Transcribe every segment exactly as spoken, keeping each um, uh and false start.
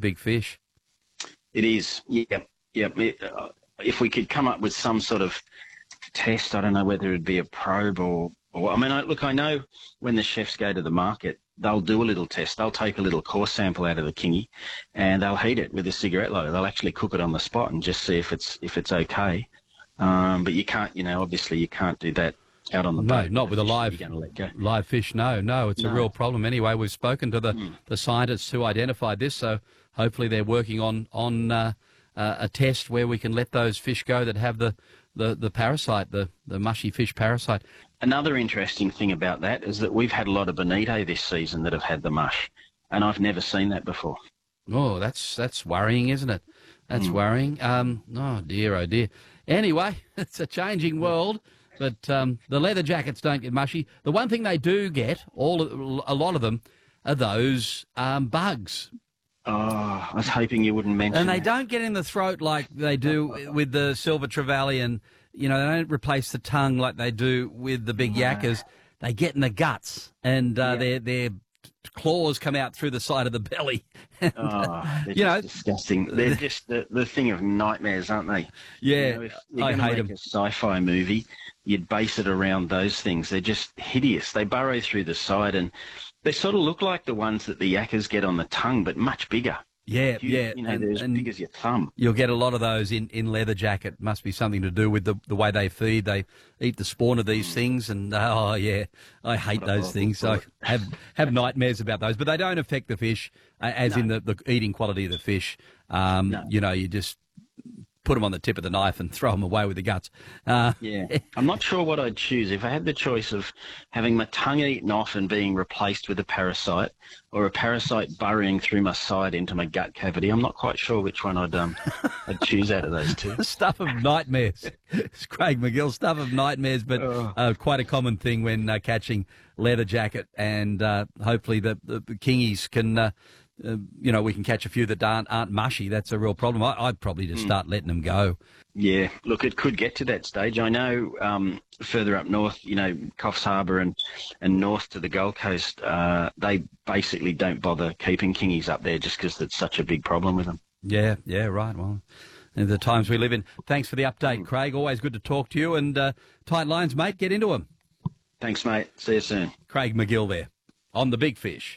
big fish. It is, yeah, yeah. It, uh, if we could come up with some sort of test, I don't know whether it'd be a probe or, or I mean, I, look, I know when the chefs go to the market, they'll do a little test. They'll take a little coarse sample out of the kingy, and they'll heat it with a cigarette lighter. They'll actually cook it on the spot and just see if it's if it's okay. Um, but you can't, you know, obviously you can't do that out on the no, boat. not with a live live fish. No, no, it's No. a real problem. Anyway, we've spoken to the, Mm. the scientists who identified this, so hopefully they're working on on uh, uh, a test where we can let those fish go that have the, the, the parasite, the, the mushy fish parasite. Another interesting thing about that is that we've had a lot of bonito this season that have had the mush, and I've never seen that before. Oh, that's that's worrying, isn't it? That's Mm. worrying. Um, oh dear, oh dear. Anyway, it's a changing world, but um, the leather jackets don't get mushy. The one thing they do get, all a lot of them, are those um, bugs. Oh, I was hoping you wouldn't mention And they that. don't get in the throat like they do with the silver trevally, and you know, they don't replace the tongue like they do with the big yakkers. They get in the guts, and uh, Yeah. their their claws come out through the side of the belly. And, Oh, they're you know, just disgusting. They're just the, the thing of nightmares, aren't they? yeah, You know, if you're I going to hate make them. a sci-fi movie, you'd base it around those things. They're just hideous. They burrow through the side, and they sort of look like the ones that the yakkers get on the tongue, but much bigger. Yeah, You, yeah, you know, and, they're as and big as your thumb. you'll get a lot of those in, in leather jacket. Must be something to do with the the way they feed. They eat the spawn of these things, and oh yeah, I hate What a those horrible things. I thought. have have nightmares about those, but they don't affect the fish, uh, as No. in the, the eating quality of the fish. Um, No. You know, you just put them on the tip of the knife and throw them away with the guts. Uh, Yeah, I'm not sure what I'd choose. If I had the choice of having my tongue eaten off and being replaced with a parasite, or a parasite burrowing through my side into my gut cavity, I'm not quite sure which one I'd um I'd choose out of those two. Stuff of nightmares. It's Craig McGill, stuff of nightmares, but Oh. uh, quite a common thing when uh, catching leather jacket, and uh, hopefully the, the, the kingies can, uh, uh, you know, we can catch a few that aren't, aren't mushy. That's a real problem. I, I'd probably just start letting them go. Yeah, look, it could get to that stage. I know um, further up north, you know, Coffs Harbour and, and north to the Gold Coast, uh, they basically don't bother keeping kingies up there just because it's such a big problem with them. Yeah, yeah, right. Well, in the times we live in. Thanks for the update, Craig. Always good to talk to you. And uh, tight lines, mate. Get into them. Thanks, mate. See you soon. Craig McGill there on the Big Fish.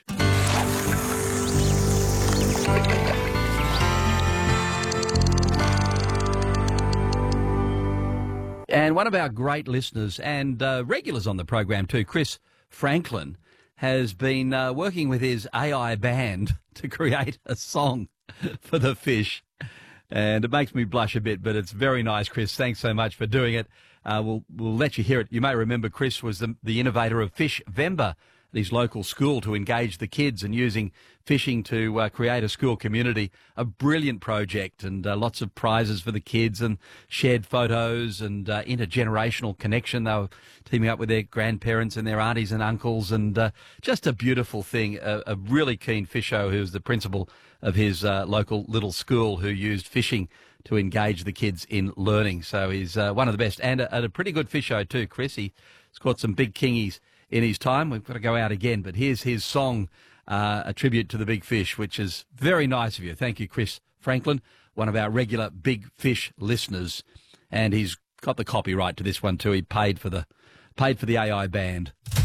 And one of our great listeners and uh, regulars on the program too, Chris Franklin, has been uh, working with his A I band to create a song for the fish. And it makes me blush a bit, but it's very nice, Chris. Thanks so much for doing it. Uh, we'll, we'll let you hear it. You may remember Chris was the, the innovator of Fish Vember at his local school to engage the kids and using fishing to uh, create a school community. A brilliant project, and uh, lots of prizes for the kids and shared photos and uh, intergenerational connection. They were teaming up with their grandparents and their aunties and uncles, and uh, just a beautiful thing. A, a really keen fisho who's the principal of his uh, local little school who used fishing to engage the kids in learning. So he's uh, one of the best, and a, and a pretty good fisho too, Chris. He's caught some big kingies in his time. We've got to go out again, but here's his song, uh, a tribute to the big fish, which is very nice of you. Thank you, Chris Franklin, one of our regular Big Fish listeners, and he's got the copyright to this one too. He paid for the paid for the A I band.